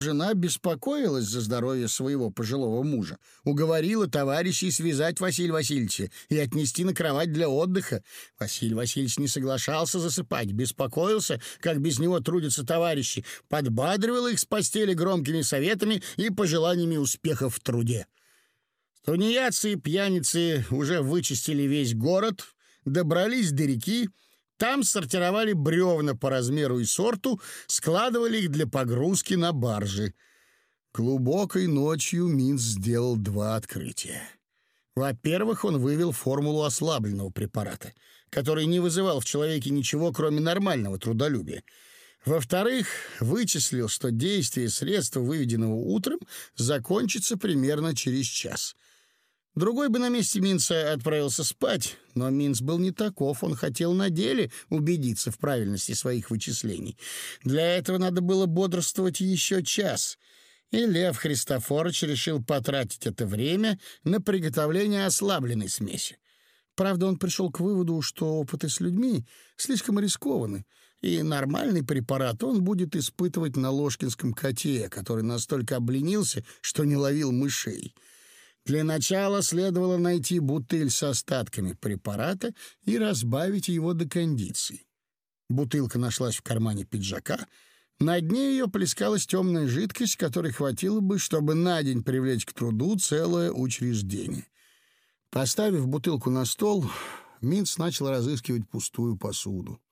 Жена беспокоилась за здоровье своего пожилого мужа, уговорила товарищей связать Василия Васильевича и отнести на кровать для отдыха. Василий Васильевич не соглашался засыпать, беспокоился, как без него трудятся товарищи, подбадривал их с постели громкими советами и пожеланиями успехов в труде. Тунеядцы и пьяницы уже вычистили весь город, добрались до реки. Там сортировали бревна по размеру и сорту, складывали их для погрузки на баржи. Глубокой ночью Минц сделал 2 открытия. Во-первых, он вывел формулу ослабленного препарата, который не вызывал в человеке ничего, кроме нормального трудолюбия. Во-вторых, вычислил, что действие средства, выведенного утром, закончится примерно через час. Другой бы на месте Минца отправился спать, но Минц был не таков, он хотел на деле убедиться в правильности своих вычислений. Для этого надо было бодрствовать еще час, и Лев Христофорович решил потратить это время на приготовление ослабленной смеси. Правда, он пришел к выводу, что опыты с людьми слишком рискованы, и нормальный препарат он будет испытывать на ложкинском коте, который настолько обленился, что не ловил мышей. Для начала следовало найти бутыль с остатками препарата и разбавить его до кондиции. Бутылка нашлась в кармане пиджака. На дне ее плескалась темная жидкость, которой хватило бы, чтобы на день привлечь к труду целое учреждение. Поставив бутылку на стол, Минц начал разыскивать пустую посуду.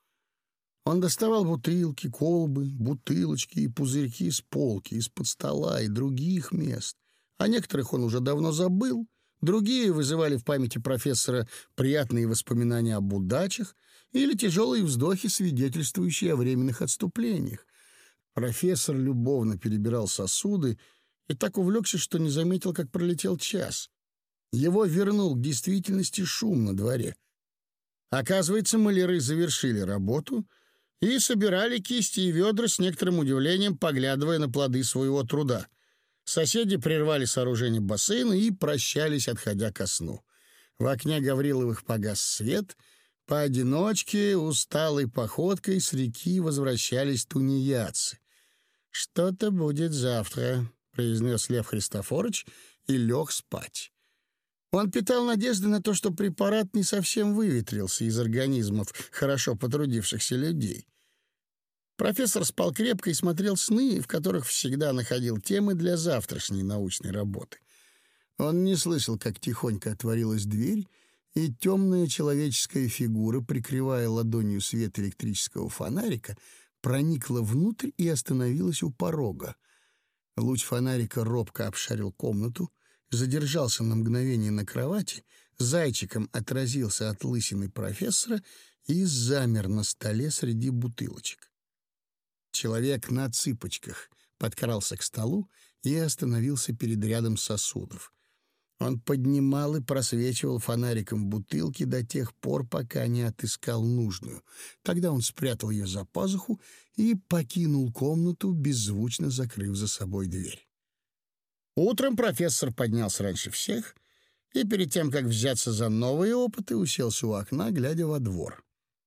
Он доставал бутылки, колбы, бутылочки и пузырьки с полки, из-под стола и других мест. О некоторых он уже давно забыл, другие вызывали в памяти профессора приятные воспоминания об удачах или тяжелые вздохи, свидетельствующие о временных отступлениях. Профессор любовно перебирал сосуды и так увлекся, что не заметил, как пролетел час. Его вернул к действительности шум на дворе. Оказывается, маляры завершили работу и собирали кисти и ведра, с некоторым удивлением поглядывая на плоды своего труда. Соседи прервали сооружение бассейна и прощались, отходя ко сну. В окне Гавриловых погас свет. Поодиночке, усталой походкой с реки возвращались тунеядцы. «Что-то будет завтра», — произнес Лев Христофорович и лег спать. Он питал надежды на то, что препарат не совсем выветрился из организмов хорошо потрудившихся людей. Профессор спал крепко и смотрел сны, в которых всегда находил темы для завтрашней научной работы. Он не слышал, как тихонько отворилась дверь, и темная человеческая фигура, прикрывая ладонью свет электрического фонарика, проникла внутрь и остановилась у порога. Луч фонарика робко обшарил комнату, задержался на мгновение на кровати, зайчиком отразился от лысины профессора и замер на столе среди бутылочек. Человек на цыпочках подкрался к столу и остановился перед рядом сосудов. Он поднимал и просвечивал фонариком бутылки до тех пор, пока не отыскал нужную. Тогда он спрятал ее за пазуху и покинул комнату, беззвучно закрыв за собой дверь. Утром профессор поднялся раньше всех и перед тем, как взяться за новые опыты, уселся у окна, глядя во двор.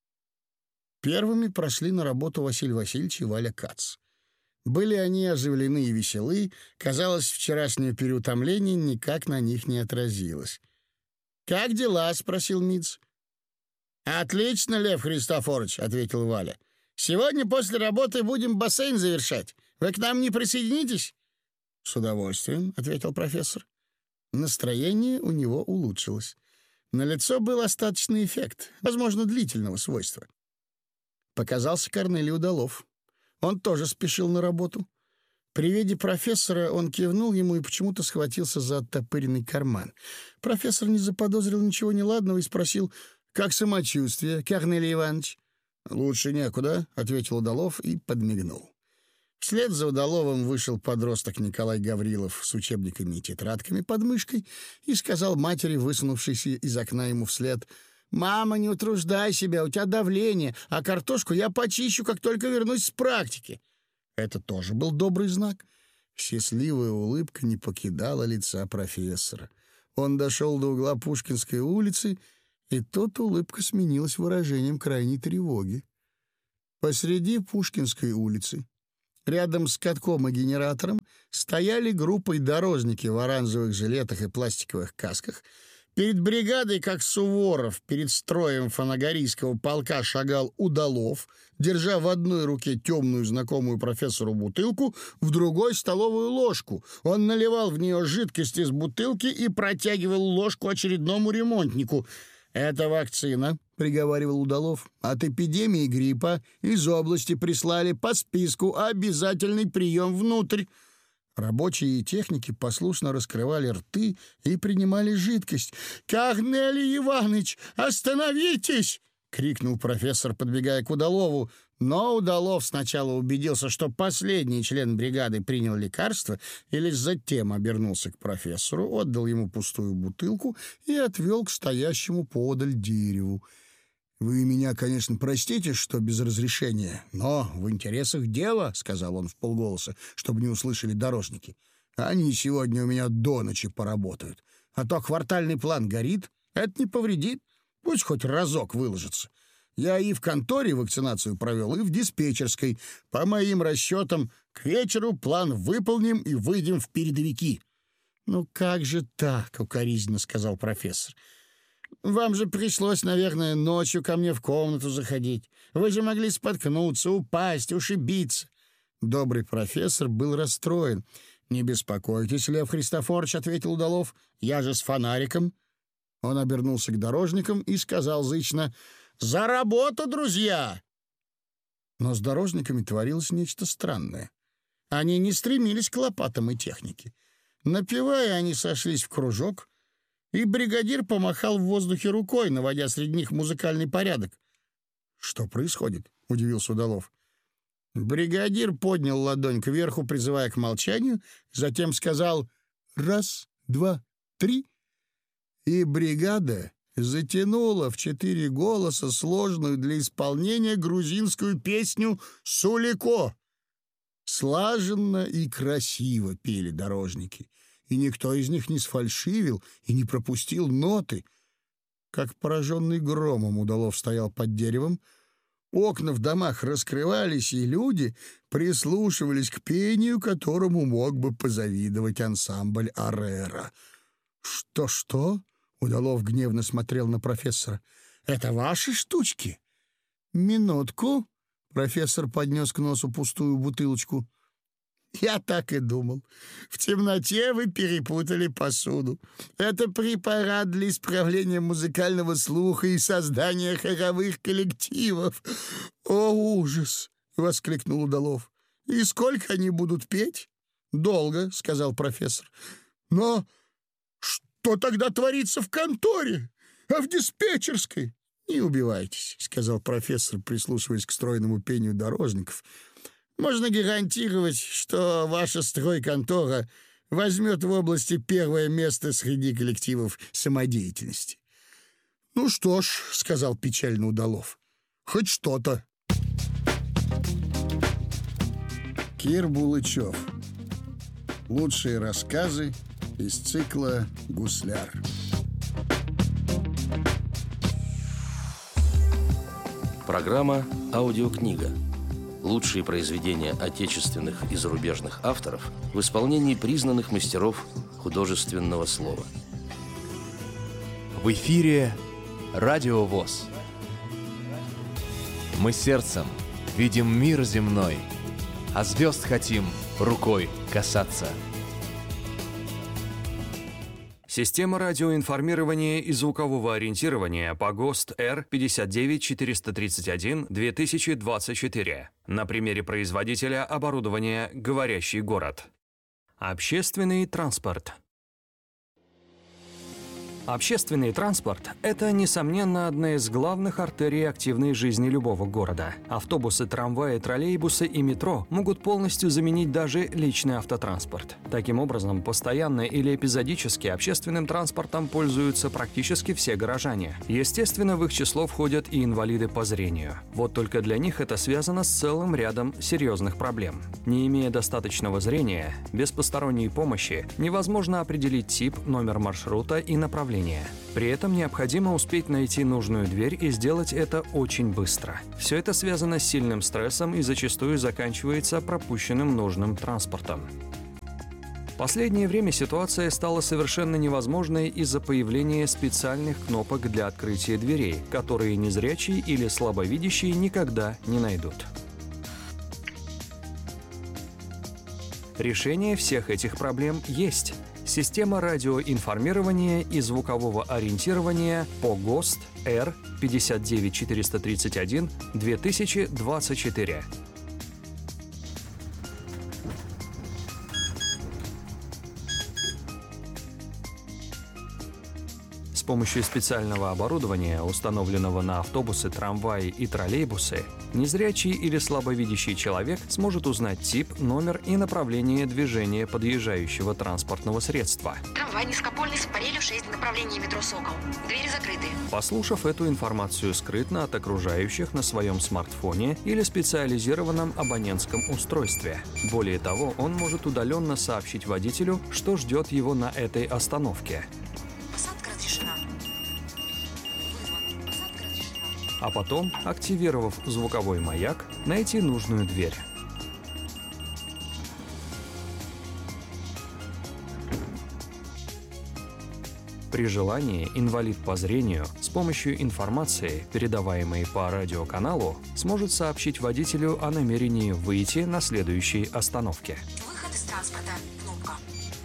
Первыми прошли на работу Василий Васильевич и Валя Кац. Были они оживлены и веселы, казалось, вчерашнее переутомление никак на них не отразилось. «Как дела?» — спросил Минц. «Отлично, Лев Христофорович», — ответил Валя. «Сегодня после работы будем бассейн завершать. Вы к нам не присоединитесь?» «С удовольствием», — ответил профессор. Настроение у него улучшилось. На лицо был остаточный эффект, возможно, длительного свойства. Показался Корнелий Удалов. Он тоже спешил на работу. При виде профессора он кивнул ему и почему-то схватился за оттопыренный карман. Профессор не заподозрил ничего неладного и спросил: «Как самочувствие, Корнелий Иванович?» «Лучше некуда», — ответил Удалов и подмигнул. Вслед за Удаловым вышел подросток Николай Гаврилов с учебниками и тетрадками под мышкой и сказал матери, высунувшейся из окна ему вслед: «Мама, не утруждай себя, у тебя давление, а картошку я почищу, как только вернусь с практики». Это тоже был добрый знак. Счастливая улыбка не покидала лица профессора. Он дошел до угла Пушкинской улицы, и тут улыбка сменилась выражением крайней тревоги. Посреди Пушкинской улицы, Рядом с катком и генератором стояли группой дорожники в оранжевых жилетах и пластиковых касках. Перед бригадой, как Суворов, перед строем фанагорийского полка шагал Удалов, держа в одной руке темную знакомую профессору бутылку, в другой — столовую ложку. Он наливал в нее жидкость из бутылки и протягивал ложку очередному ремонтнику. «Это вакцина», — приговаривал Удалов. «От эпидемии гриппа из области прислали по списку обязательный прием внутрь». Рабочие и техники послушно раскрывали рты и принимали жидкость. «Корнелий Иванович, остановитесь!» — крикнул профессор, подбегая к Удалову. Но Удалов сначала убедился, что последний член бригады принял лекарство, и лишь затем обернулся к профессору, отдал ему пустую бутылку и отвел к стоящему поодаль дереву. «Вы меня, конечно, простите, что без разрешения, но в интересах дела, — сказал он вполголоса, чтобы не услышали дорожники, — они сегодня у меня до ночи поработают. А то квартальный план горит, это не повредит, пусть хоть разок выложится. Я и в конторе вакцинацию провел, и в диспетчерской. По моим расчетам, к вечеру план выполним и выйдем в передовики». «Ну как же так? — укоризненно сказал профессор. Вам же пришлось, наверное, ночью ко мне в комнату заходить. Вы же могли споткнуться, упасть, ушибиться». Добрый профессор был расстроен. «Не беспокойтесь, Лев Христофорович, — ответил Удалов, — я же с фонариком». Он обернулся к дорожникам и сказал зычно: «За работу, друзья!» Но с дорожниками творилось нечто странное. Они не стремились к лопатам и технике. Напевая, они сошлись в кружок, и бригадир помахал в воздухе рукой, наводя среди них музыкальный порядок. «Что происходит?» — удивился Удалов. Бригадир поднял ладонь кверху, призывая к молчанию, затем сказал «раз, два, три», и бригада затянула в 4 голоса сложную для исполнения грузинскую песню «Сулико». Слаженно и красиво пели дорожники, и никто из них не сфальшивил и не пропустил ноты. Как пораженный громом Удалов стоял под деревом. Окна в домах раскрывались, и люди прислушивались к пению, которому мог бы позавидовать ансамбль Арера. «Что?» — Удалов гневно смотрел на профессора. «Это ваши штучки?» «Минутку», — профессор поднес к носу пустую бутылочку. «Я так и думал. В темноте вы перепутали посуду. Это препарат для исправления музыкального слуха и создания хоровых коллективов». «О, ужас!» — воскликнул Удалов. «И сколько они будут петь?» «Долго», — сказал профессор. «Но что тогда творится в конторе? А в диспетчерской?» «Не убивайтесь», — сказал профессор, прислушиваясь к стройному пению дорожников. «Можно гарантировать, что ваша стройконтора возьмет в области первое место среди коллективов самодеятельности». «Ну что ж», — сказал печально Удалов, — «хоть что-то». Кир Булычев. Лучшие рассказы из цикла «Гусляр». Программа «Аудиокнига». Лучшие произведения отечественных и зарубежных авторов в исполнении признанных мастеров художественного слова. В эфире Радио ВОС. Мы сердцем видим мир земной, а звезд хотим рукой касаться. Система радиоинформирования и звукового ориентирования по ГОСТ Р-59431-2024. На примере производителя оборудования «Говорящий город». Общественный транспорт. Общественный транспорт – это, несомненно, одна из главных артерий активной жизни любого города. Автобусы, трамваи, троллейбусы и метро могут полностью заменить даже личный автотранспорт. Таким образом, постоянно или эпизодически общественным транспортом пользуются практически все горожане. Естественно, в их число входят и инвалиды по зрению. Вот только для них это связано с целым рядом серьезных проблем. Не имея достаточного зрения, без посторонней помощи невозможно определить тип, номер маршрута и направление управления. При этом необходимо успеть найти нужную дверь и сделать это очень быстро. Все это связано с сильным стрессом и зачастую заканчивается пропущенным нужным транспортом. В последнее время ситуация стала совершенно невозможной из-за появления специальных кнопок для открытия дверей, которые незрячие или слабовидящие никогда не найдут. Решение всех этих проблем есть. Система радиоинформирования и звукового ориентирования ПОГОСТ R59431-2024. С помощью специального оборудования, установленного на автобусы, трамваи и троллейбусы, незрячий или слабовидящий человек сможет узнать тип, номер и направление движения подъезжающего транспортного средства. Трамвай низкопольный с аппарелью 6 в направлении метро «Сокол». Двери закрыты. Послушав эту информацию скрытно от окружающих на своем смартфоне или специализированном абонентском устройстве. Более того, он может удаленно сообщить водителю, что ждет его на этой остановке. Посадка разрешена. Вызван. Посадка разрешена. А потом, активировав звуковой маяк, найти нужную дверь. При желании инвалид по зрению с помощью информации, передаваемой по радиоканалу, сможет сообщить водителю о намерении выйти на следующей остановке. Выход из транспорта. Кнопка.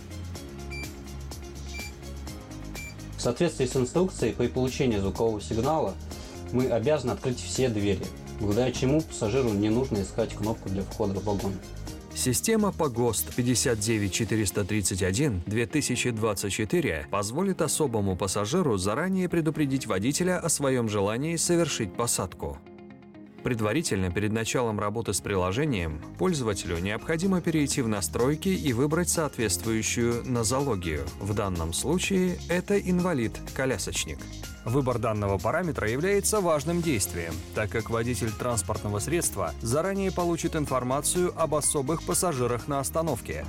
В соответствии с инструкцией, при получении звукового сигнала мы обязаны открыть все двери, благодаря чему пассажиру не нужно искать кнопку для входа в вагон. Система ПОГОСТ 59431-2024 позволит особому пассажиру заранее предупредить водителя о своем желании совершить посадку. Предварительно, перед началом работы с приложением, пользователю необходимо перейти в настройки и выбрать соответствующую нозологию. В данном случае это инвалид-колясочник. Выбор данного параметра является важным действием, так как водитель транспортного средства заранее получит информацию об особых пассажирах на остановке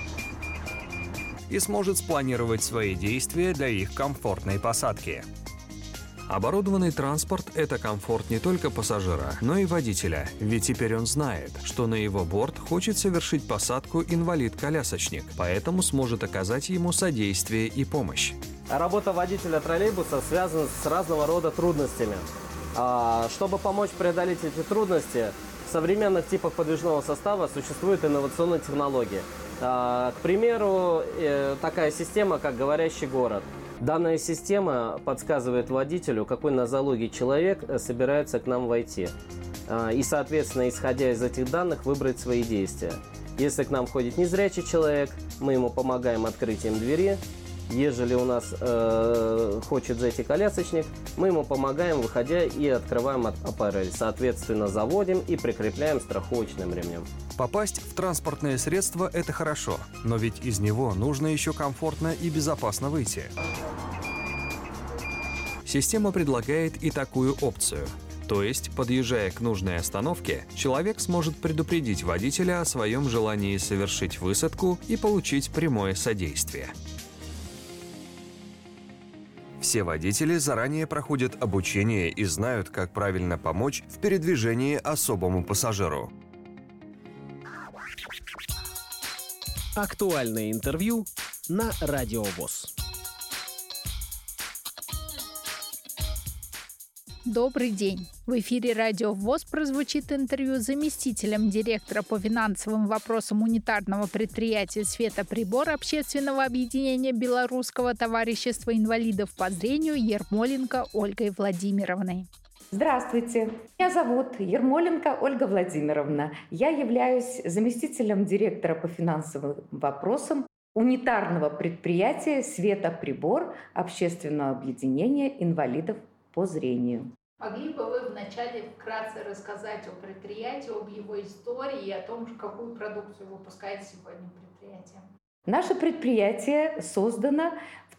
и сможет спланировать свои действия для их комфортной посадки. Оборудованный транспорт – это комфорт не только пассажира, но и водителя, ведь теперь он знает, что на его борт хочет совершить посадку инвалид-колясочник, поэтому сможет оказать ему содействие и помощь. Работа водителя троллейбуса связана с разного рода трудностями. Чтобы помочь преодолеть эти трудности, в современных типах подвижного состава существуют инновационные технологии. К примеру, такая система, как «Говорящий город». Данная система подсказывает водителю, какой нозологии человек собирается к нам войти. И, соответственно, исходя из этих данных, выбрать свои действия. Если к нам входит незрячий человек, мы ему помогаем открытием двери. Ежели у нас хочет зайти колясочник, мы ему помогаем, выходя, и открываем аппарель. Соответственно, заводим и прикрепляем страховочным ремнем. Попасть в транспортное средство – это хорошо, но ведь из него нужно еще комфортно и безопасно выйти. Система предлагает и такую опцию. То есть, подъезжая к нужной остановке, человек сможет предупредить водителя о своем желании совершить высадку и получить прямое содействие. Все водители заранее проходят обучение и знают, как правильно помочь в передвижении особому пассажиру. Актуальное интервью на Радио ВОС. Добрый день! В эфире Радио ВОС прозвучит интервью с заместителем директора по финансовым вопросам унитарного предприятия «Светоприбор» общественного объединения Белорусского товарищества инвалидов по зрению Ермоленко Ольгой Владимировной. Здравствуйте, меня зовут Ермоленко Ольга Владимировна. Я являюсь заместителем директора по финансовым вопросам унитарного предприятия «Светоприбор» общественного объединения инвалидов по зрению. Могли бы вы вначале вкратце рассказать о предприятии, об его истории и о том, какую продукцию выпускает сегодня предприятие? Наше предприятие создано в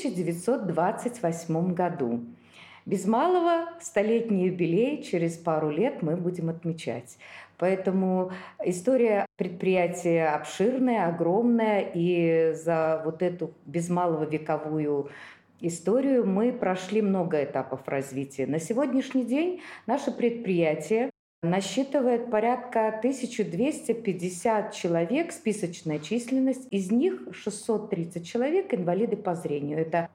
1928 году. Без малого столетний юбилей через пару лет мы будем отмечать. Поэтому история предприятия обширная, огромная, и за вот эту без малого вековую историю, мы прошли много этапов развития. На сегодняшний день наше предприятие насчитывает порядка 1250 человек, списочная численность. Из них 630 человек инвалиды по зрению. Это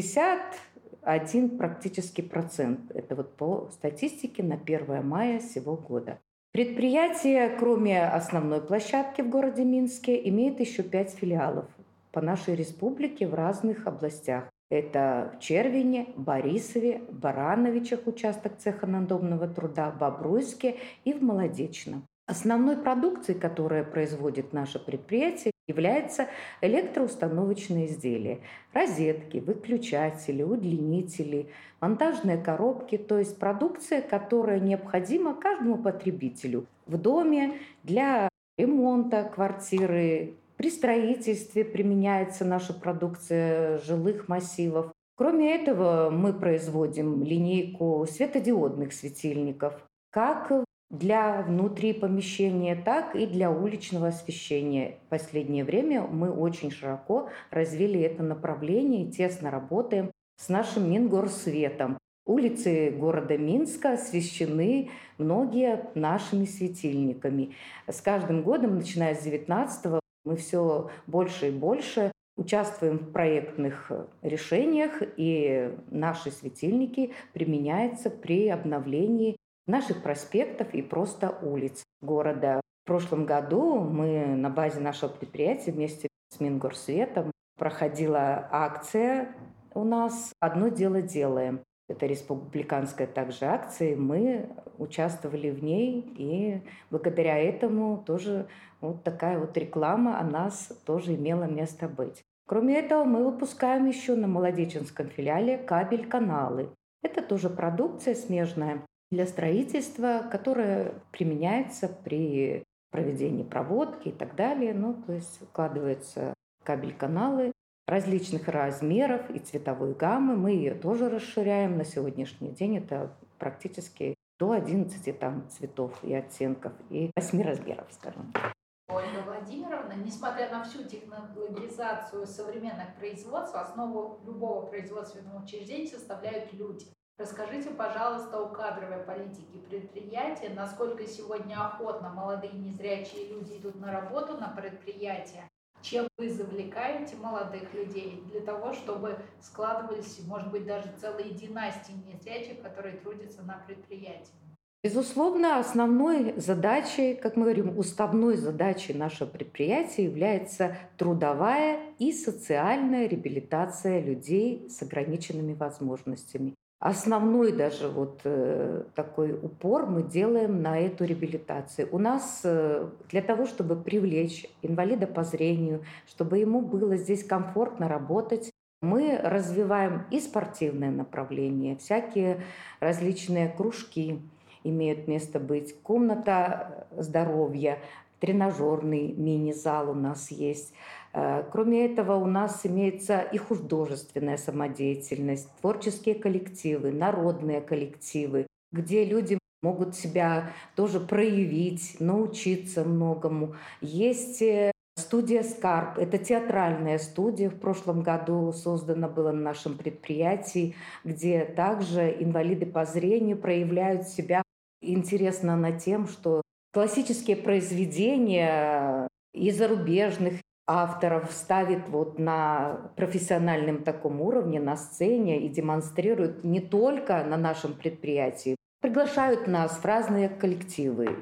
51 практически процент. Это вот по статистике на 1 мая сего года. Предприятие, кроме основной площадки в городе Минске, имеет еще 5 филиалов по нашей республике в разных областях. Это в Червине, Борисове, Барановичах, участок цеха надомного труда, Бобруйске и в Молодечном. Основной продукцией, которая производит наше предприятие, является электроустановочные изделия. Розетки, выключатели, удлинители, монтажные коробки, то есть продукция, которая необходима каждому потребителю в доме для ремонта квартиры. При строительстве применяется наша продукция жилых массивов. Кроме этого, мы производим линейку светодиодных светильников, как для внутри помещения, так и для уличного освещения. В последнее время мы очень широко развили это направление и тесно работаем с нашим Мингорсветом. Улицы города Минска освещены многие нашими светильниками. С каждым годом, начиная с 19-го, мы все больше и больше участвуем в проектных решениях, и наши светильники применяются при обновлении наших проспектов и просто улиц города. В прошлом году мы на базе нашего предприятия вместе с Мингорсветом проходила акция у нас «Одно дело делаем». Это республиканская также акция, мы участвовали в ней, и благодаря этому тоже вот такая вот реклама о нас тоже имела место быть. Кроме этого, мы выпускаем еще на Молодеченском филиале кабель-каналы. Это тоже продукция смежная для строительства, которая применяется при проведении проводки и так далее. Ну, то есть вкладываются кабель-каналы различных размеров и цветовой гаммы. Мы ее тоже расширяем. На сегодняшний день это практически до 11 там, цветов и оттенков, и 8 размеров, скажем. Ольга Владимировна, несмотря на всю технологизацию современных производств, основу любого производственного учреждения составляют люди. Расскажите, пожалуйста, о кадровой политике предприятия, насколько сегодня охотно молодые незрячие люди идут на работу на предприятие, чем вы завлекаете молодых людей для того, чтобы складывались, может быть, даже целые династии незрячих, которые трудятся на предприятии? Безусловно, основной задачей, как мы говорим, уставной задачей нашего предприятия является трудовая и социальная реабилитация людей с ограниченными возможностями. Основной даже вот такой упор мы делаем на эту реабилитацию. У нас для того, чтобы привлечь инвалида по зрению, чтобы ему было здесь комфортно работать, мы развиваем и спортивное направление, всякие различные кружки имеют место быть, комната здоровья, тренажерный мини-зал у нас есть. Кроме этого, у нас имеется и художественная самодеятельность, творческие коллективы, народные коллективы, где люди могут себя тоже проявить, научиться многому. Есть студия «Скарб». Это театральная студия. В прошлом году создана была на нашем предприятии, где также инвалиды по зрению проявляют себя. Интересно она тем, что классические произведения и зарубежных авторов ставит вот на профессиональном таком уровне, на сцене и демонстрируют не только на нашем предприятии. Приглашают нас в разные коллективы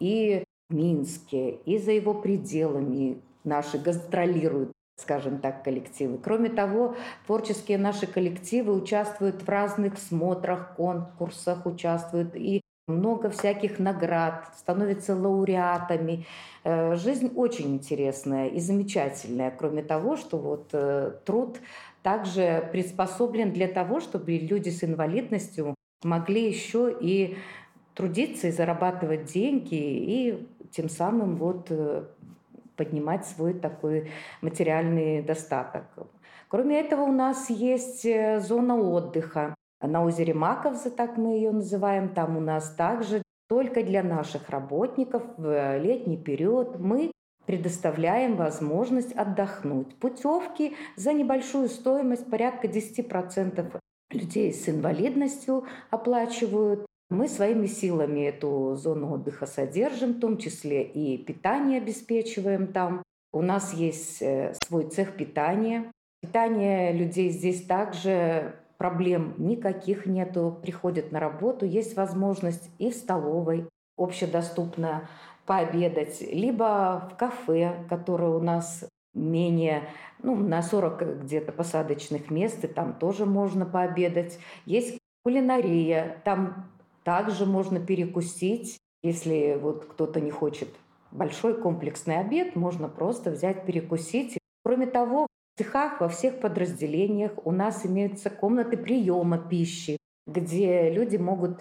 и в Минске, и за его пределами наши гастролируют, скажем так, коллективы. Кроме того, творческие наши коллективы участвуют в разных смотрах, конкурсах, участвуют и много всяких наград, становятся лауреатами. Жизнь очень интересная и замечательная, кроме того, что вот труд также приспособлен для того, чтобы люди с инвалидностью могли еще и трудиться и зарабатывать деньги, и тем самым вот поднимать свой такой материальный достаток. Кроме этого, у нас есть зона отдыха. На озере Маковза, так мы ее называем, там у нас также только для наших работников в летний период мы предоставляем возможность отдохнуть. Путевки за небольшую стоимость, порядка 10% людей с инвалидностью оплачивают. Мы своими силами эту зону отдыха содержим, в том числе и питание обеспечиваем там. У нас есть свой цех питания. Питание людей здесь также проблем никаких нету. Приходят на работу, есть возможность и в столовой общедоступно пообедать, либо в кафе, которое у нас менее, на 40 где-то посадочных мест, и там тоже можно пообедать. Есть кулинария, там также можно перекусить. Если вот кто-то не хочет большой комплексный обед, можно просто взять, перекусить. Кроме того, в цехах во всех подразделениях у нас имеются комнаты приема пищи, где люди могут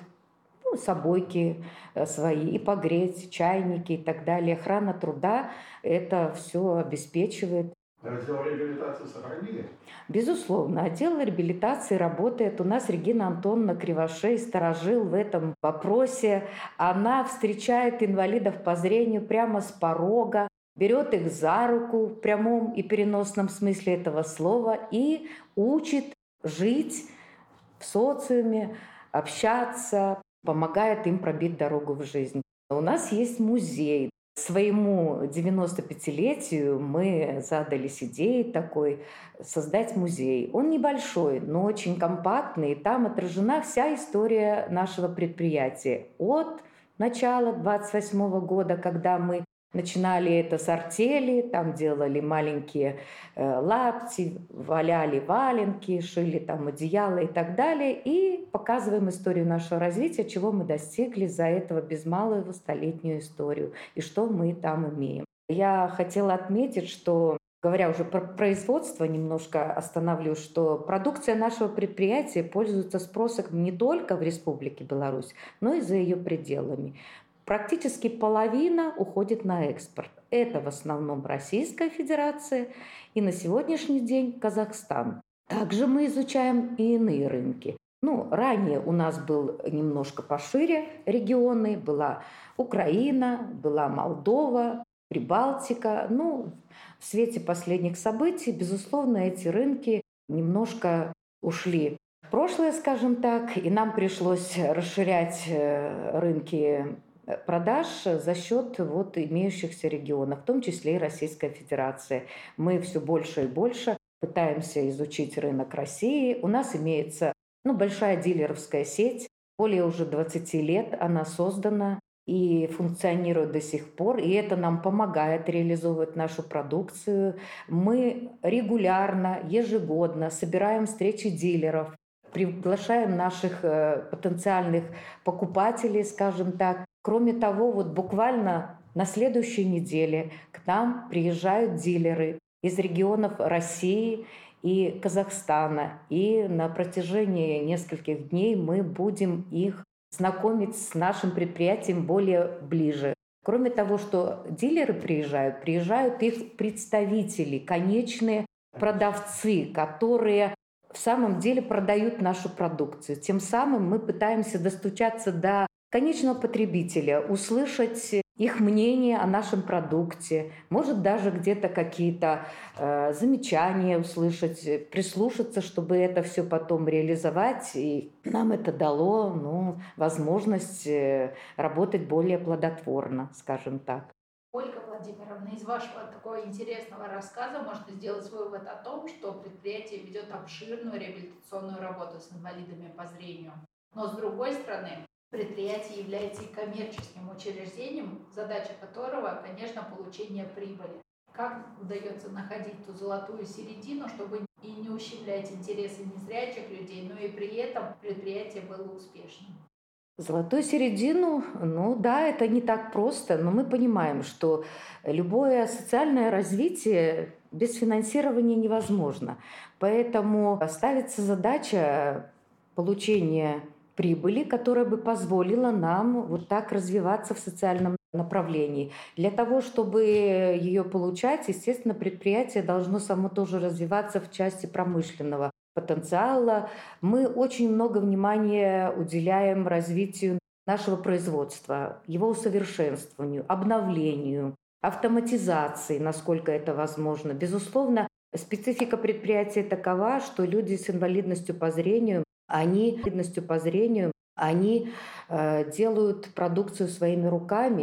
собойки свои и погреть, чайники и так далее. Охрана труда это все обеспечивает. Отдел реабилитации сохранили? Безусловно, отдел реабилитации работает. У нас Регина Антоновна Кривошей сторожил в этом вопросе. Она встречает инвалидов по зрению прямо с порога, берет их за руку в прямом и переносном смысле этого слова и учит жить в социуме, общаться, помогает им пробить дорогу в жизнь. У нас есть музей. Своему 95-летию мы задались идеей такой создать музей. Он небольшой, но очень компактный. И там отражена вся история нашего предприятия. От начала 28 года, когда мы начинали это с артели, там делали маленькие лапти, валяли валенки, шили там одеяла и так далее. И показываем историю нашего развития, чего мы достигли за этого без малого столетнюю историю и что мы там имеем. Я хотела отметить, что, говоря уже про производство, немножко остановлюсь, что продукция нашего предприятия пользуется спросом не только в Республике Беларусь, но и за ее пределами. Практически половина уходит на экспорт. Это в основном Российская Федерация и на сегодняшний день Казахстан. Также мы изучаем и иные рынки. Ранее у нас был немножко пошире регионы. Была Украина, была Молдова, Прибалтика. В свете последних событий, безусловно, эти рынки немножко ушли в прошлое, скажем так, и нам пришлось расширять рынки продаж за счет имеющихся регионов, в том числе и Российская Федерация. Мы все больше и больше пытаемся изучить рынок России. У нас имеется большая дилеровская сеть, более уже 20 лет она создана и функционирует до сих пор, и это нам помогает реализовывать нашу продукцию. Мы регулярно, ежегодно собираем встречи дилеров, приглашаем наших потенциальных покупателей, скажем так. Кроме того, буквально на следующей неделе к нам приезжают дилеры из регионов России и Казахстана. И на протяжении нескольких дней мы будем их знакомить с нашим предприятием более ближе. Кроме того, что дилеры приезжают их представители, конечные продавцы, которые в самом деле продают нашу продукцию. Тем самым мы пытаемся достучаться до конечного потребителя, услышать их мнение о нашем продукте, может даже где-то какие-то замечания услышать, прислушаться, чтобы это все потом реализовать. И нам это дало возможность работать более плодотворно, скажем так. Ольга Владимировна, из вашего такого интересного рассказа можно сделать вывод о том, что предприятие ведет обширную реабилитационную работу с инвалидами по зрению. Но с другой стороны, предприятие является и коммерческим учреждением, задача которого, конечно, получение прибыли. Как удается находить ту золотую середину, чтобы и не ущемлять интересы незрячих людей, но и при этом предприятие было успешным? Золотую середину, это не так просто, но мы понимаем, что любое социальное развитие без финансирования невозможно. Поэтому ставится задача получения прибыли, которая бы позволила нам так развиваться в социальном направлении. Для того, чтобы ее получать, естественно, предприятие должно само тоже развиваться в части промышленного потенциала. Мы очень много внимания уделяем развитию нашего производства, его усовершенствованию, обновлению. автоматизации, насколько это возможно. Безусловно, специфика предприятия такова, что люди с инвалидностью по зрению, они делают продукцию своими руками.